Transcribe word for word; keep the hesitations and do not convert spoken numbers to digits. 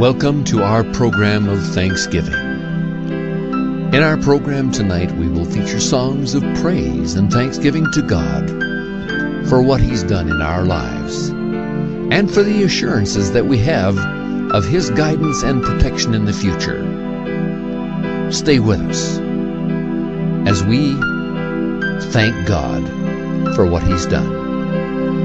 Welcome to our program of Thanksgiving. In our program tonight, we will feature songs of praise and thanksgiving to God for what He's done in our lives and for the assurances that we have of His guidance and protection in the future. Stay with us as we thank God for what He's done.